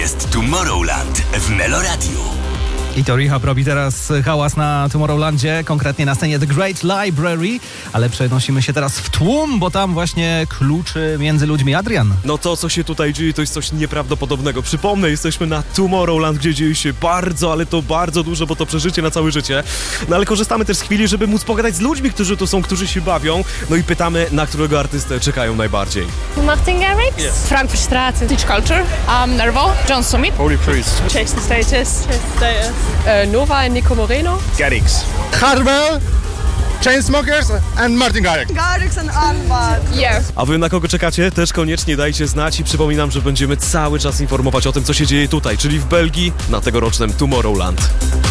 jest Tomorrowland w Meloradiu. I to Rehab robi teraz hałas na Tomorrowlandzie, konkretnie na scenie The Great Library, ale przenosimy się teraz w tłum, bo tam właśnie kluczy między ludźmi. Adrian. No to, co się tutaj dzieje, to jest coś nieprawdopodobnego. Przypomnę, jesteśmy na Tomorrowland, gdzie dzieje się bardzo, ale to bardzo dużo, bo to przeżycie na całe życie. No ale korzystamy też z chwili, żeby móc pogadać z ludźmi, którzy tu są, którzy się bawią. No i pytamy, na którego artystę czekają najbardziej. Martin Garrix, Frankfurtstraße, Teach Culture, Nervo, John Summit, Holy Priest, Chase the Status, Nova i Nico Moreno. Garrix, Hardwell, Chainsmokers and Martin Garrix. Garrix and Anwar. Yeah. A wy na kogo czekacie? Też koniecznie dajcie znać i przypominam, że będziemy cały czas informować o tym, co się dzieje tutaj, czyli w Belgii na tegorocznym Tomorrowland.